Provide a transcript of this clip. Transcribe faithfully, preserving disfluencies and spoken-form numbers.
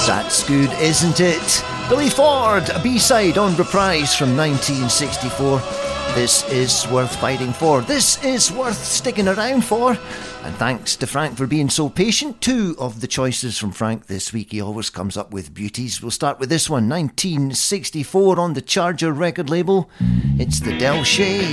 That's good, isn't it? Billy Ford, a B-side on Reprise from nineteen sixty-four. This is worth fighting for. This is worth sticking around for. And thanks to Frank for being so patient. Two of the choices from Frank this week. He always comes up with beauties. We'll start with this one, nineteen sixty-four on the Charger record label. It's the Del Shay.